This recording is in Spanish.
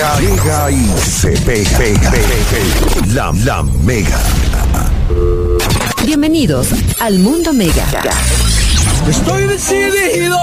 llega y se pega. La Mega. Bienvenidos al Mundo Mega. Estoy decidido